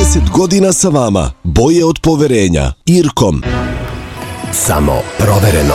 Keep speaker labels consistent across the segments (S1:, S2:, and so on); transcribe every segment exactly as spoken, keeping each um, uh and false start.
S1: trideset godina sa vama. Boje od poverenja. Irkom.
S2: Samo provereno.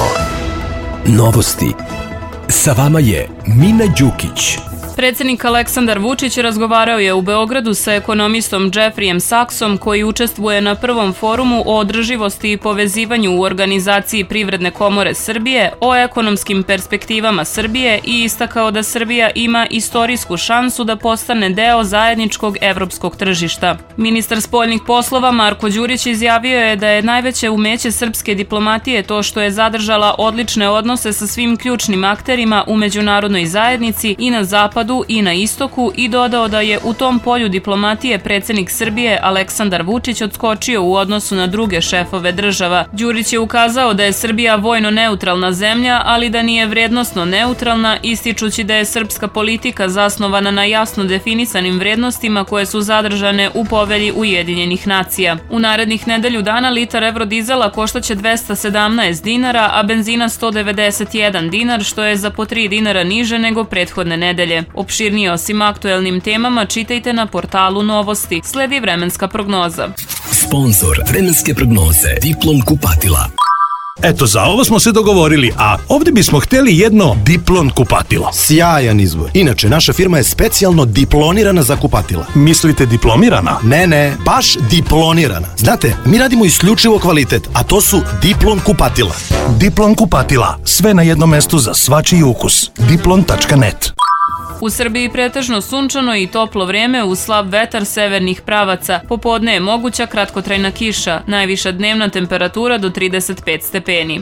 S2: Novosti. Sa vama je Mina Đukić.
S3: Predsjednik Aleksandar Vučić razgovarao je u Beogradu sa ekonomistom Jeffreyem Saxom koji učestvuje na prvom forumu o održivosti i povezivanju u organizaciji Privredne komore Srbije o ekonomskim perspektivama Srbije i istakao da Srbija ima istorijsku šansu da postane deo zajedničkog evropskog tržišta. Ministar spoljnih poslova Marko Đurić izjavio je da je najveće umeće srpske diplomatije to što je zadržala odlične odnose sa svim ključnim akterima u međunarodnoj zajednici i na zapadu i na istoku i dodao da je u tom polju diplomatije predsjednik Srbije Aleksandar Vučić odskočio u odnosu na druge šefove država. Đurić je ukazao da je Srbija vojno neutralna zemlja, ali da nije vrednosno neutralna, ističući da je srpska politika zasnovana na jasno definisanim vrednostima koje su zadržane u povelji Ujedinjenih nacija. U narednih nedelju dana litar evrodizela koštaće dvesta sedamnaest dinara, a benzina sto devedeset jedan dinar, što je za po tri dinara niže nego prethodne nedelje. Opširnije o svim aktuelnim temama čitajte na portalu Novosti. Sledi vremenska prognoza.
S2: Sponzor vremenske prognoze Diplom kupatila.
S4: Eto, za ovo smo se dogovorili, a ovdje bismo htjeli jedno Diplon kupatilo.
S5: Sjajan izbor. Inače, naša firma je specijalno diplonirana za kupatila.
S4: Mislite diplomirana?
S5: Ne, ne, baš diplonirana. Znate, mi radimo isključivo kvalitet, a to su Diplon kupatila.
S4: Diplon kupatila. Sve na jednom mestu za svačiji ukus. diplon tačka net.
S3: U Srbiji pretežno sunčano i toplo vrijeme uz slab vetar severnih pravaca. Popodne je moguća kratkotrajna kiša, najviša dnevna temperatura do trideset pet stepeni.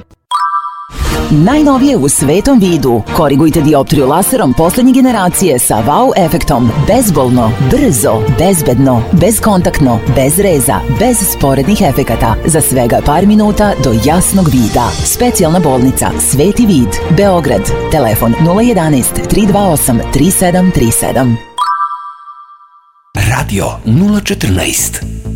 S6: Najnovije u svetom vidu. Korigujte dioptriju laserom poslednje generacije sa wow efektom. Bezbolno, brzo, bezbedno, bezkontaktno, bez reza, bez sporednih efekata. Za svega par minuta do jasnog vida. Specijalna bolnica Sveti vid, Beograd. Telefon nula jedanaest tri dva osam tri sedam tri sedam.
S2: Radio nula četrnaest.